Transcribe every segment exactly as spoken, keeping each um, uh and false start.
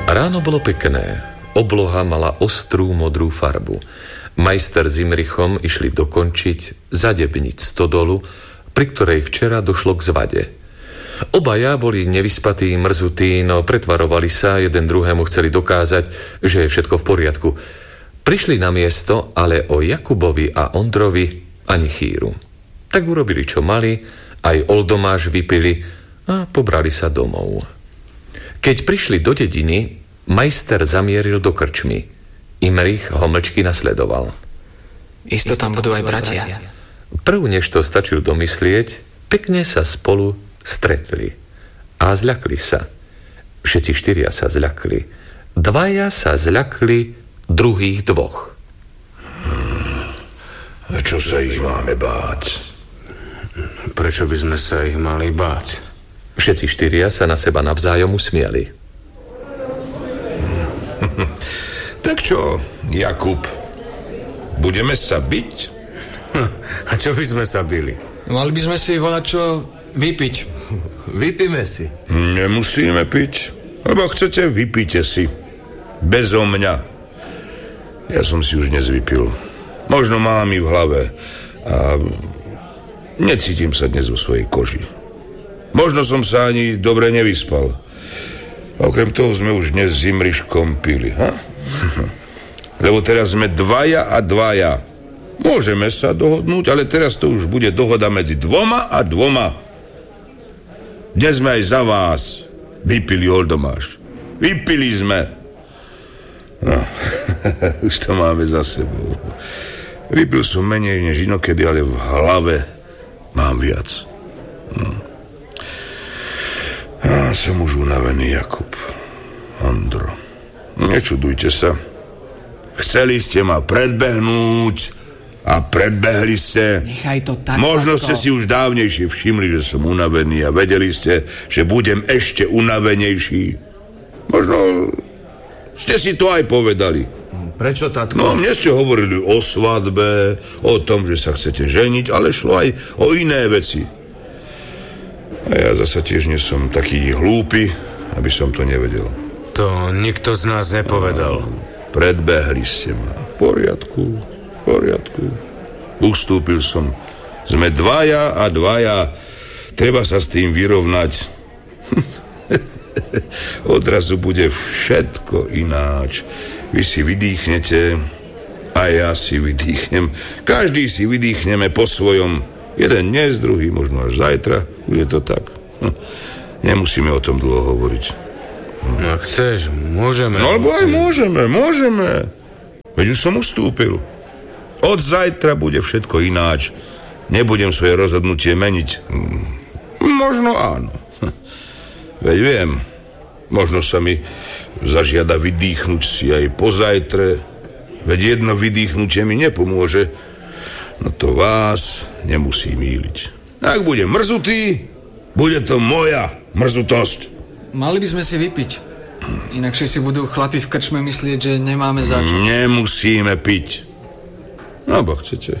Ráno bolo pekné. Obloha mala ostrú modrú farbu. Majster s Imrichom išli dokončiť, zadebniť stodolu, pri ktorej včera došlo k zvade. Obaja boli nevyspatí, mrzutí, no pretvarovali sa, jeden druhému chceli dokázať, že je všetko v poriadku. Prišli na miesto, ale o Jakubovi a Ondrovi ani chýru. Tak urobili, čo mali, aj oldomáš vypili a pobrali sa domov. Keď prišli do dediny, majster zamieril do krčmy. Imrich ho mlčky nasledoval. Isto tam budú aj bratia. Prv, než to stačil domyslieť, pekne sa spolu stretli a zľakli sa. Všetci štyria sa zľakli. Dvaja sa zľakli druhých dvoch. Hmm. A čo sa ich máme báť? Prečo by sme sa ich mali báť? Všetci štyria sa na seba navzájom usmiali. Tak čo, Jakub? Budeme sa biť? A čo by sme sa bili? Mali by sme si volať čo vypiť. Vypíme si. Nemusíme piť. Lebo chcete, vypíte si. Bezo mňa. Ja som si už dnes vypil. Možno mám i v hlave. A necítim sa dnes vo svojej koži. Možno som sa ani dobre nevyspal. Okrem toho sme už dnes s Imriškom pili, ha? Lebo teraz sme dvaja a dvaja. Môžeme sa dohodnúť, ale teraz to už bude dohoda medzi dvoma a dvoma. Dnes sme aj za vás vypili oldomáš. Vypili sme. No, už to máme za sebou. Vypil som menej než inokedy, ale v hlave mám viac. Hm. Ja som už unavený, Jakub. Ondro. Nečudujte sa. Chceli ste ma predbehnúť a predbehli ste. Nechaj to tak. Možno tatko. ste si už dávnejšie všimli, že som unavený a vedeli ste, že budem ešte unavenejší. Možno ste si to aj povedali. Prečo, tatko? No, mne ste hovorili o svadbe, o tom, že sa chcete ženiť, ale šlo aj o iné veci. A ja zasa tiež nie som taký hlúpy, aby som to nevedel. To nikto z nás nepovedal. Predbehli ste ma. V poriadku, v poriadku. Ustúpil som. Sme dvaja a dvaja. Treba sa s tým vyrovnať. Odrazu bude všetko ináč. Vy si vydýchnete a ja si vydýchnem. Každý si vydýchneme po svojom. Jeden dnes, druhý možno až zajtra. Už je to tak. Nemusíme o tom dlho hovoriť. No chceš, môžeme. No alebo aj môžeme, môžeme. Veď už som ustúpil. Od zajtra bude všetko ináč. Nebudem svoje rozhodnutie meniť. Možno áno. Veď viem. Možno sa mi zažiada vydýchnuť si aj po zajtre. Veď jedno vydýchnutie mi nepomôže. No to vás nemusí míliť. Ak budem mrzutý, bude to moja mrzutosť. Mali by sme si vypiť. Inakšie si budú chlapi v krčme myslieť, že nemáme za čo. Nemusíme piť. No, bo chcete.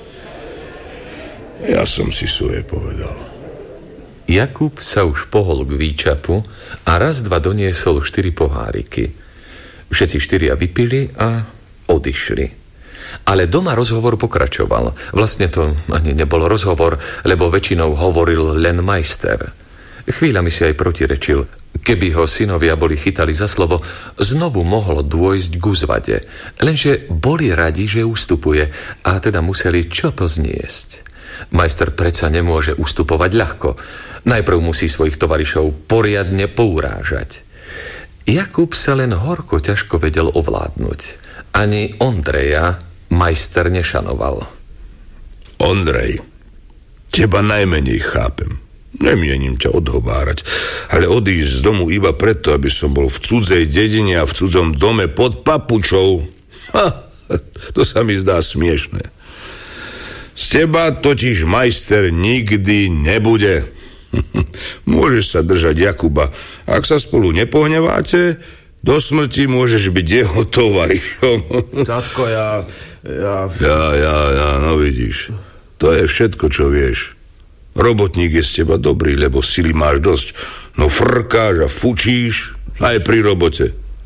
Ja som si svoje povedal. Jakub sa už pohol k výčapu a raz dva doniesol štyri poháriky. Všetci štyria vypili a odišli. Ale doma rozhovor pokračoval. Vlastne to ani nebol rozhovor, lebo väčšinou hovoril len majster. Chvíľami si aj protirečil. Keby ho synovia boli chytali za slovo, znovu mohlo dôjsť k úzvade. Lenže boli radi, že ustupuje, a teda museli čo to zniesť. Majster predsa nemôže ustupovať ľahko. Najprv musí svojich tovaryšov poriadne pourážať. Jakub sa len horko ťažko vedel ovládnuť. Ani Ondreja majster nešanoval. Ondrej, teba najmenej chápem. Nemienim ťa odhovárať, ale odísť z domu iba preto, aby som bol v cudzej dedine a v cudzom dome pod papučou. Ha, to sa mi zdá smiešné. Z teba totiž majster nikdy nebude. Môžeš sa držať Jakuba. Ak sa spolu nepohneváte, do smrti môžeš byť jeho tovarišom. Tatko, ja, ja... Ja, ja, ja, no vidíš. To je všetko, čo vieš. Robotník je z teba dobrý, lebo sily máš dosť. No frkáš a fučíš aj pri robote.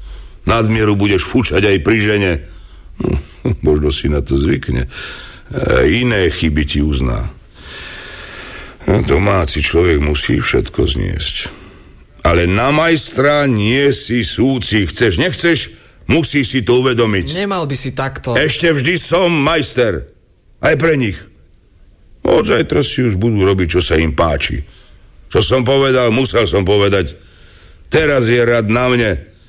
Nadmieru budeš fučať aj pri žene. Hm, možno si na to zvykne. A iné chyby ti uzná. Domáci človek musí všetko zniesť. Ale na majstra nie si súci. Chceš, nechceš, musíš si to uvedomiť. Nemal by si takto. Ešte vždy som majster. Aj pre nich. Od zajtra si už budú robiť, čo sa im páči. Čo som povedal, musel som povedať. Teraz je rad na mne.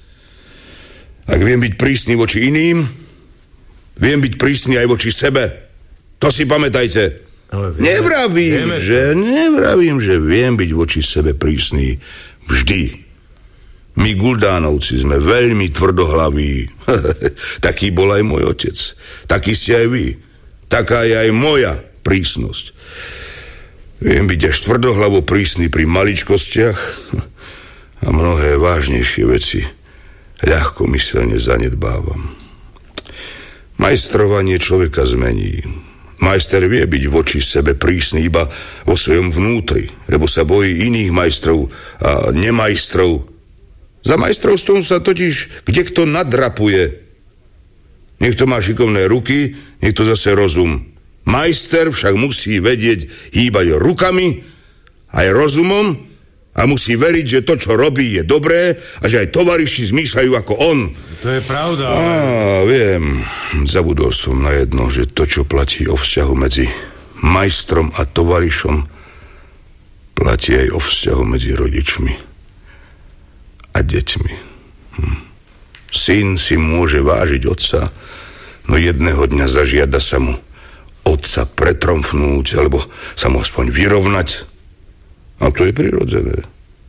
Ak viem byť prísny voči iným, viem byť prísny aj voči sebe. To si pamätajte. Ale vieme, nevravím, vieme že, nevravím, že viem byť voči sebe prísny vždy. My Guldánovci sme veľmi tvrdohlaví. Taký bol aj môj otec. Taký ste aj vy. Taká je aj moja prísnosť. Viem byť až tvrdohlavo prísny pri maličkostiach a mnohé vážnejšie veci ľahkomyselne zanedbávam. Majstrovanie človeka zmení. Majster vie byť voči sebe prísny iba vo svojom vnútri, lebo sa bojí iných majstrov a nemajstrov. Za majstrovstvom sa totiž kdekto nadrapuje. Niekto má šikovné ruky, niekto zase rozum. Majster však musí vedieť hýbať rukami aj rozumom a musí veriť, že to, čo robí, je dobré a že aj tovariši zmýšľajú ako on. To je pravda. Á, viem. Zabudol som na jedno, že to, čo platí o vzťahu medzi majstrom a tovarišom, platí aj o vzťahu medzi rodičmi a deťmi. Hm. Syn si môže vážiť otca, no jedného dňa zažiada sa mu otca pretromfnúť alebo sa mu aspoň vyrovnať. A to je prirodzené.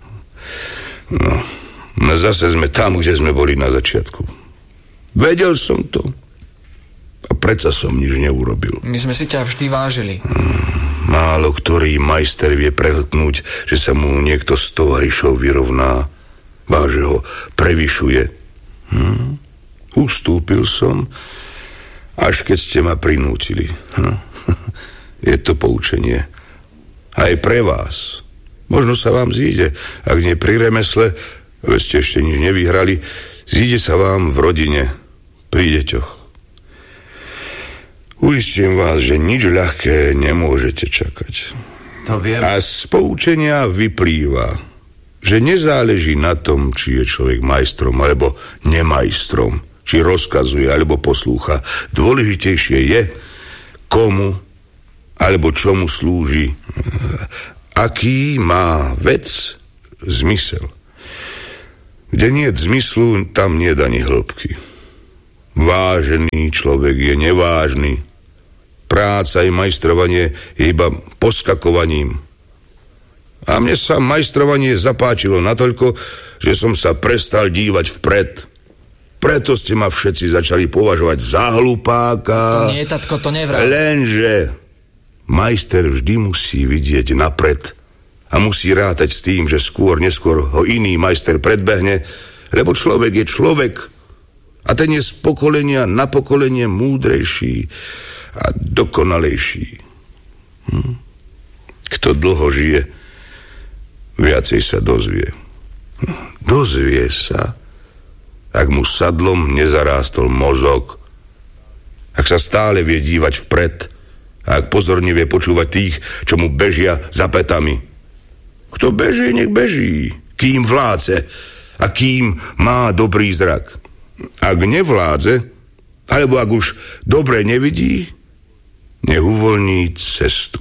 No, zase sme tam, kde sme boli na začiatku. Vedel som to a predsa som nič neurobil. My sme si ťa vždy vážili. Málo ktorý majster vie prehltnúť, že sa mu niekto z tovarišov vyrovná, váže ho prevyšuje. Hm? Ustúpil som, až keď ste ma prinútili. Hm? Je to poučenie aj pre vás. Možno sa vám zíde, ak nie pri remesle, veď ste ešte nič nevyhrali, zíde sa vám v rodine, pri deťoch. Uistím vás, že nič ľahké nemôžete čakať. To viem. A z poučenia vyplýva, že nezáleží na tom, či je človek majstrom alebo nemajstrom, či rozkazuje alebo poslúcha. Dôležitejšie je, komu alebo čomu slúži. Aký má vec zmysel. Kde nie je zmyslu, tam nie je ani hĺbky. Vážený človek je nevážny. Práca i majstrovanie je iba poskakovaním. A mne sa majstrovanie zapáčilo natoľko, že som sa prestal dívať vpred. Preto ste ma všetci začali považovať za hlupáka. To nie, tatko, to nevraj. Lenže majster vždy musí vidieť napred a musí rátať s tým, že skôr, neskôr ho iný majster predbehne, lebo človek je človek a ten je z pokolenia na pokolenie múdrejší a dokonalejší. Hm? Kto dlho žije, viacej sa dozvie. Dozvie sa, ak mu sadlom nezarástol mozog, ak sa stále vie dívať vpred, a ak pozorne vie počúvať tých, čo mu bežia za pätami. Kto beží, nech beží, kým vládze a kým má dobrý zrak. Ak nevládze, alebo ak už dobre nevidí, nech uvoľní cestu.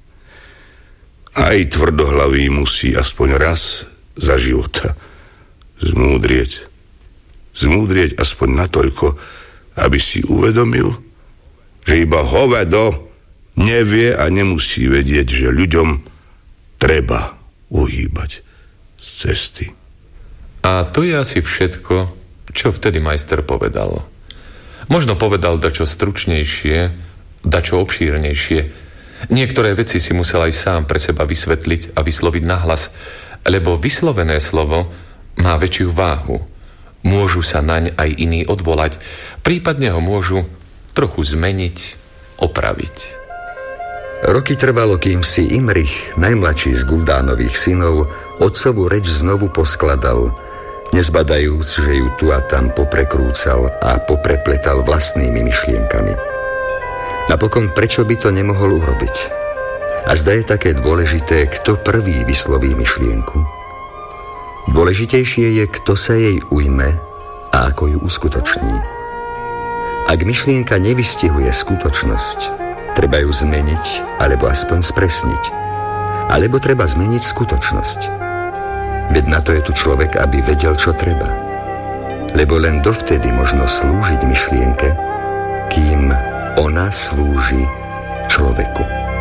Aj tvrdohlavý musí aspoň raz za života zmúdrieť. Zmúdrieť aspoň natoľko, aby si uvedomil, že iba hovedo nevie a nemusí vedieť, že ľuďom treba uhýbať z cesty. A to je asi všetko, čo vtedy majster povedal. Možno povedal dačo stručnejšie, dačo obšírnejšie. Niektoré veci si musel aj sám pre seba vysvetliť a vysloviť nahlas, lebo vyslovené slovo má väčšiu váhu. Môžu sa naň aj iní odvolať, prípadne ho môžu trochu zmeniť, opraviť. Roky trvalo, kým si Imrich, najmladší z Guldánových synov, otcovú reč znovu poskladal. nezbadajúc, že ju tu a tam poprekrúcal a poprepletal vlastnými myšlienkami. Napokon, prečo by to nemohol urobiť? A zda je také dôležité, kto prvý vysloví myšlienku? Dôležitejšie je, kto sa jej ujme a ako ju uskutoční. Ak myšlienka nevystihuje skutočnosť, treba ju zmeniť alebo aspoň spresniť. Alebo treba zmeniť skutočnosť. Veď na to je tu človek, aby vedel, čo treba. Lebo len dovtedy možno slúžiť myšlienke, kým ona slúži človeku.